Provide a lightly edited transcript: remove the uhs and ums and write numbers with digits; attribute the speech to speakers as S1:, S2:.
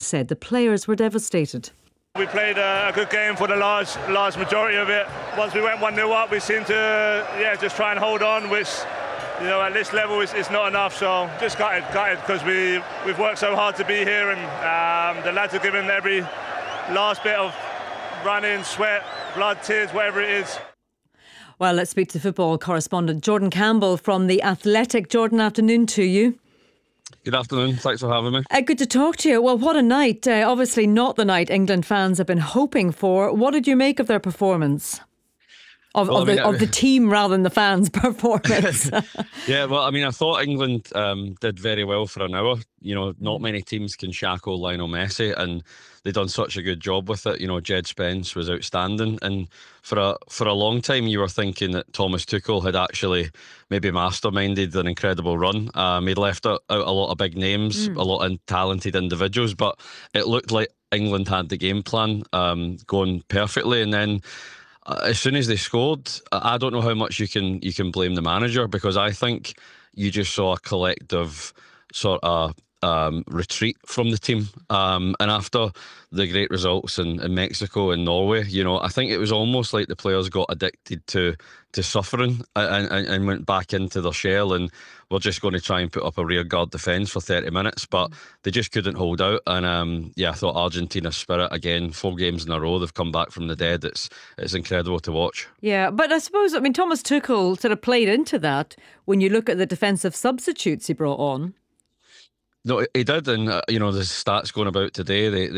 S1: said the players were devastated.
S2: We played a good game for the large majority of it. Once we went 1-0 up, we seemed to just try and hold on, which at this level it's not enough. So just gutted because we've worked so hard to be here, and the lads have given every last bit of running, sweat, blood, tears, whatever it is.
S1: Well, let's speak to football correspondent Jordan Campbell from The Athletic. Jordan, afternoon to you.
S3: Good afternoon. Thanks for having me.
S1: Good to talk to you. Well, what a night. Obviously not the night England fans have been hoping for. What did you make of their performance? Of the team rather than the fans' performance.
S3: Yeah, well, I mean, I thought England did very well for an hour. Not many teams can shackle Lionel Messi, and they done such a good job with it. Jed Spence was outstanding, and for a long time you were thinking that Thomas Tuchel had actually maybe masterminded an incredible run. He'd left out a lot of big names, a lot of talented individuals, but it looked like England had the game plan going perfectly, and then as soon as they scored, I don't know how much you can blame the manager, because I think you just saw a collective sort of retreat from the team. And after the great results in Mexico and Norway, I think it was almost like the players got addicted to suffering and went back into their shell, and were just going to try and put up a rearguard defence for 30 minutes, but they just couldn't hold out. And I thought Argentina's spirit, again, 4 games in a row, they've come back from the dead. It's incredible to watch. Yeah,
S1: but I suppose, Thomas Tuchel sort of played into that when you look at the defensive substitutes he brought on.
S3: No, he did, and the stats going about today,